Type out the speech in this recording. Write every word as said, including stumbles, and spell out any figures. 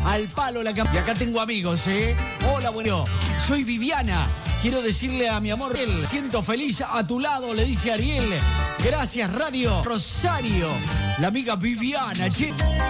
al palo la cam... Y acá tengo amigos, ¿eh? Hola, bueno, soy Viviana. Quiero decirle a mi amor, siento feliz a tu lado, le dice Ariel. Gracias, Radio Rosario. La amiga Viviana, che.